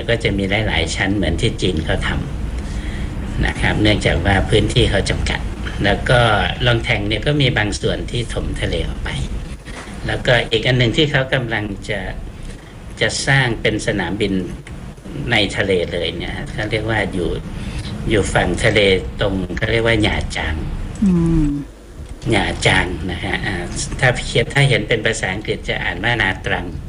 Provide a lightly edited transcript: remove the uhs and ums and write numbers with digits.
ก็จะมีหลายๆชั้นเหมือนที่จีนเขาทำนะครับเนื่องจากว่าพื้นที่เขาจำกัดแล้วก็ลองแทงเนี่ยก็มีบางส่วนที่ถมทะเลออกไปแล้วก็อีกอันหนึ่งที่เขากำลังจะสร้างเป็นสนามบินในทะเลเลยเนี่ยเขาเรียกว่าอยู่ฝั่งทะเลตรงเขาเรียกว่าหย่าจางหย่าจางนะฮะถ้าเห็นเป็นภาษาอังกฤษจะอ่านว่านาตรัง